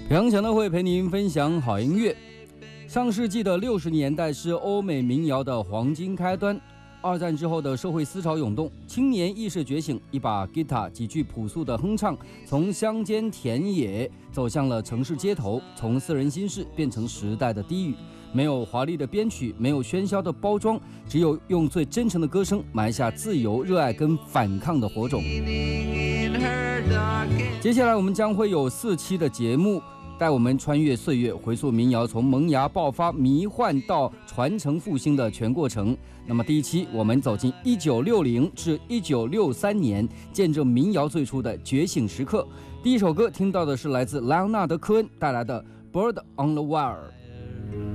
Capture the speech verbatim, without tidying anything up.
平阳强会陪您分享好音乐。上世纪的六十年代是欧美民谣的黄金开端，二战之后的社会思潮涌动，青年意识觉醒，一把 guitar 几句朴素的哼唱，从乡间田野走向了城市街头，从私人心事变成时代的低语。没有华丽的编曲，没有喧嚣的包装，只有用最真诚的歌声埋下自由、热爱跟反抗的火种。接下来我们将会有四期的节目，带我们穿越岁月，回溯民谣从萌芽爆发、迷幻到传承复兴的全过程。那么第一期我们走进一九六零至一九六三年，见证民谣最初的觉醒时刻。第一首歌听到的是来自莱昂纳德·科恩带来的《Bird on the Wire》。